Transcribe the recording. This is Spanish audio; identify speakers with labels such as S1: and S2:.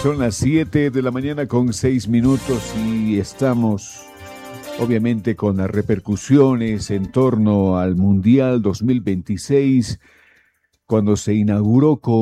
S1: Son las 7 de la mañana con 6 minutos y estamos obviamente con las repercusiones en torno al Mundial 2026, cuando se inauguró con